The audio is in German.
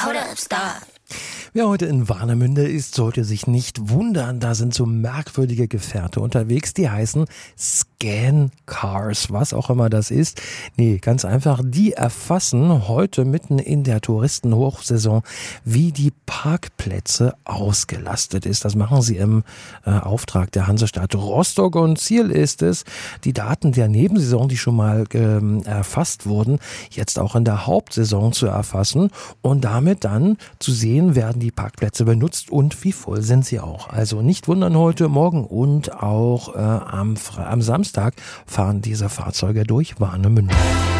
Hold up, stop. Wer heute in Warnemünde ist, sollte sich nicht wundern. Da sind so merkwürdige Gefährte unterwegs, die heißen Scan Cars, was auch immer das ist. Nee, ganz einfach, die erfassen heute mitten in der Touristenhochsaison, wie die Parkplätze ausgelastet ist. Das machen sie im Auftrag der Hansestadt Rostock und Ziel ist es, die Daten der Nebensaison, die schon mal erfasst wurden, jetzt auch in der Hauptsaison zu erfassen und damit dann zu sehen, werden die Parkplätze benutzt und wie voll sind sie auch. Also nicht wundern, heute, morgen und auch am Samstag fahren diese Fahrzeuge durch Warnemünde.